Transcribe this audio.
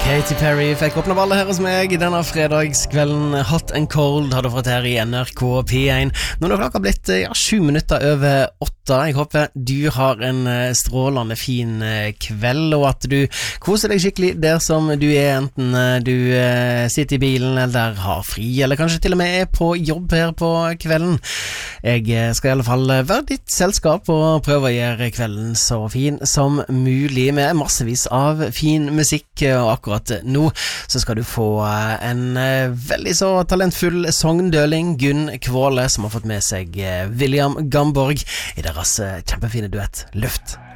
Katy Perry fikk åpne ballet her hos meg denne fredagskvelden. Hot and Cold hadde fått her i NRK P1. Nå er klokka blitt 7 minutter over 8. Jeg håper du har en strålende fin kveld, og at du koser deg skikkelig der som du er, enten du sitter i bilen eller har fri, eller kanskje til og med er på jobb her på kvelden. Jeg skal i alle fall være ditt selskap og prøve å gjøre kvelden så fin som mulig med massevis av fin musikk, og akkurat nå så skal du få en veldig så talentfull sogndøling, Gunn Kvåle, som har fått med seg William Gamborg i deres kjempefine duett Luft.